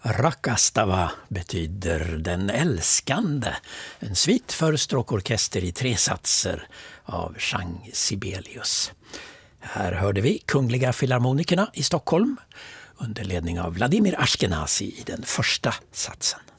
Rakastava betyder den älskande, en svit för stråkorkester i 3 satser av Jean Sibelius. Här hörde vi Kungliga Filharmonikerna i Stockholm under ledning av Vladimir Ashkenazy i den första satsen.